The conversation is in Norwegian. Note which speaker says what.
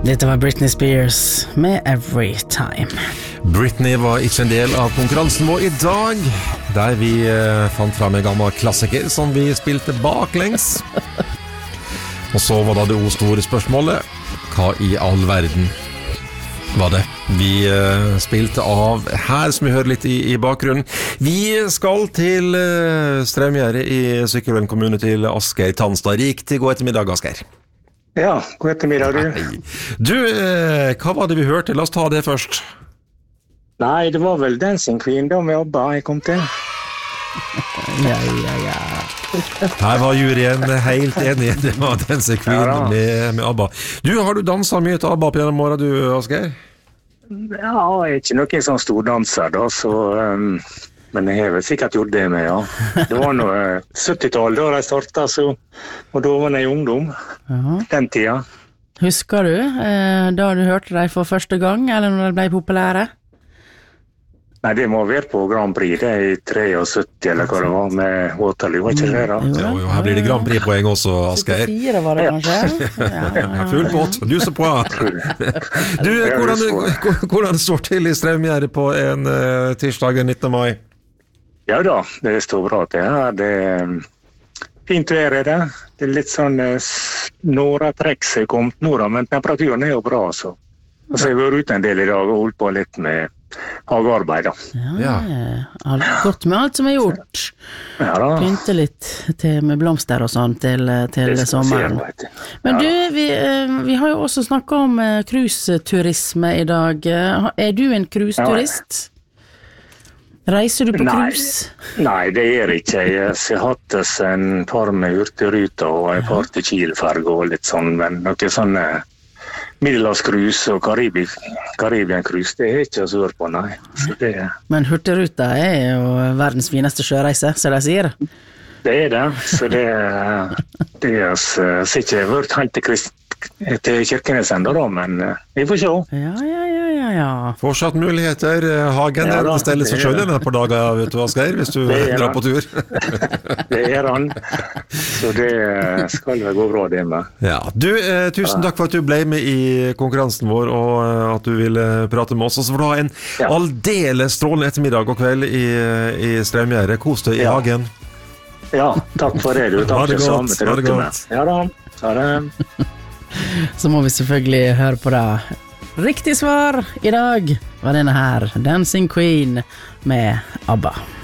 Speaker 1: Dette var Britney Spears med Every Time.
Speaker 2: Britney var ikke en del av konkurransen vår i dag, der vi fant frem en gammel klassiker som vi spilte baklengs. Og så var da det store spørsmålet: hva i all verden var det vi spilte av her, som vi hører litt i bakgrunnen? Vi skal til Straumgjerde i Sykkylven kommune, til Asgeir Tanstad. Riktig god ettermiddag, Asgeir.
Speaker 3: Ja, god ettermiddag, du.
Speaker 2: Du, hva var det vi hørte? La oss ta det først.
Speaker 3: Nei, det var vel Dancing Queen da med ABBA jeg kom til.
Speaker 1: Ja.
Speaker 2: Her var juryen helt enig. Det var Dancing Queen med ABBA. Du, har du danset mye til ABBA på gjennom året, du, Asgeir?
Speaker 3: Ja, jeg er ikke noen sånn stordanser da, så... men jeg har vel sikkert gjort det med, ja. Det var nå 70-tallet da jeg startet, og da var jeg ungdom, den tida.
Speaker 1: Husker du da du hørte deg for første gang, eller når de ble populære?
Speaker 3: Nei, det må være på Grand Prix, det i 73, eller hva det var, med Waterloo, var ikke det da?
Speaker 2: Jo, her blir det Grand Prix-poeng også, Asgeir.
Speaker 1: 74 var det kanskje? Ja.
Speaker 2: Full båt, du så på. Du, hvordan står til i Straumgjerde på en tirsdag den 19. mai?
Speaker 3: Ja da, det står bra til her. Det er fint vær i det. Det er litt sånn snåretrekk som er kommet nå da, men temperaturen er jo bra, så. Og så har jeg vært ute en del i dag og holdt på litt med hagearbeid da.
Speaker 1: Ja. Godt med alt som er gjort.
Speaker 3: Ja da.
Speaker 1: Pynte litt med blomster og sånn til sommeren. Men du, vi har jo også snakket om cruiseturisme i dag. Er du en cruiseturist? Reiser du på cruise?
Speaker 3: Nei, det er ikke. Jeg har hatt en par med Hurtigruta og en par til Kiel-ferge og litt sånn, men noe sånn Middelhavscruise og Caribbean-cruise, det er ikke å høre på, nei.
Speaker 1: Men Hurtigruta er jo verdens fineste sjøreise, så de sier det.
Speaker 3: Det er det, så det er sikkert vært helt til Kirkenes enda da, men vi får se.
Speaker 1: Ja.
Speaker 2: Fortsatt muligheter. Hagen steller seg selv på dager, vet du, Asgeir, hvis du drar på tur.
Speaker 3: Det er han. Så det skal vel gå bra det med.
Speaker 2: Ja. Du, tusen takk for at du ble med i konkurransen vår, og at du ville prate med oss. Og så får du ha en aldeles strålende ettermiddag og kveld i Straumgjerde. Kos deg i hagen.
Speaker 3: Ja, takk for det, du. Takk for samme til dere. Ja da, ha det.
Speaker 1: Så må vi selvfølgelig høre på det. Riktig svar i dag var denne her, Dancing Queen med ABBA.